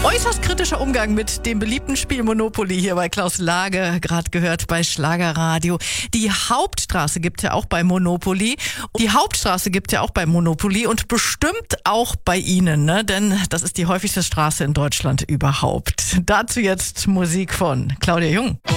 Äußerst kritischer Umgang mit dem beliebten Spiel Monopoly hier bei Klaus Lage, gerade gehört bei Schlagerradio. Die Hauptstraße gibt ja auch bei Monopoly. Die Hauptstraße gibt ja auch bei Monopoly und bestimmt auch bei Ihnen, ne? Denn das ist die häufigste Straße in Deutschland überhaupt. Dazu jetzt Musik von Claudia Jung.